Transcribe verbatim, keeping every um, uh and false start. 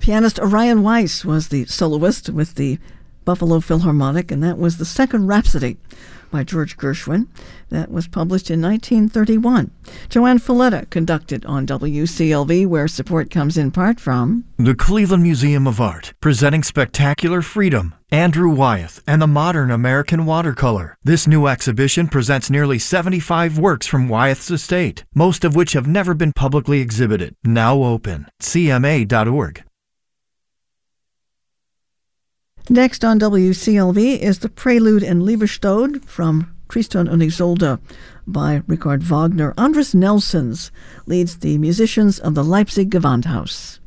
Pianist Orion Weiss was the soloist with the Buffalo Philharmonic, and that was the second Rhapsody by George Gershwin. That was published in nineteen thirty-one. Joanne Falletta conducted on W C L V, where support comes in part from the Cleveland Museum of Art, presenting Spectacular Freedom, Andrew Wyeth, and the Modern American Watercolor. This new exhibition presents nearly seventy-five works from Wyeth's estate, most of which have never been publicly exhibited. Now open. C M A dot org. Next on W C L V is the Prelude and Liebestod from Tristan und Isolde by Richard Wagner. Andres Nelsons leads the musicians of the Leipzig Gewandhaus.